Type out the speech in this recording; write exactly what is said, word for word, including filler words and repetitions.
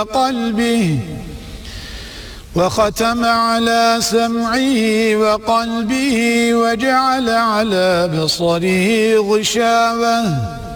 قلبه وختم على سمعه وقلبه وجعل على بصره غشاوة